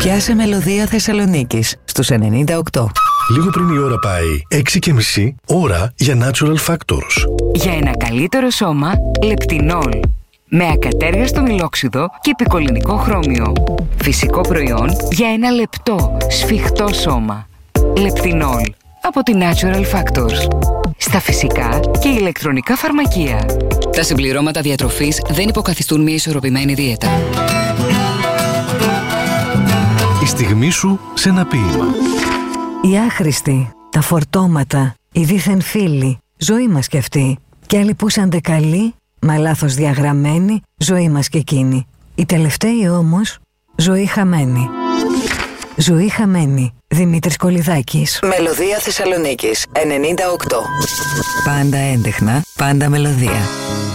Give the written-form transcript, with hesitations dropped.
Πιάσε Μελωδία Θεσσαλονίκης στους 98. Λίγο πριν η ώρα πάει 6:30, ώρα για Natural Factors. Για ένα καλύτερο σώμα, Λεπτινόλ. Με ακατέργαστο μιλόξιδο και επικολληνικό χρώμιο. Φυσικό προϊόν για ένα λεπτό, σφιχτό σώμα. Λεπτινόλ. Από τη Natural Factors. Στα φυσικά και ηλεκτρονικά φαρμακεία. Τα συμπληρώματα διατροφής δεν υποκαθιστούν μια ισορροπημένη δίαιτα. Η στιγμή σου σε ένα ποίημα. Οι άχρηστοι, τα φορτώματα, οι δίθεν φίλοι, ζωή μας κι αυτοί. Κι άλλοι πούσανται καλοί, μα λάθος διαγραμμένοι, ζωή μας κι εκείνη. Οι τελευταίοι όμως, ζωή χαμένη. Ζωή χαμένη. Δημήτρης Κολιδάκης. Μελωδία Θεσσαλονίκης 98. Πάντα έντεχνα, πάντα μελωδία.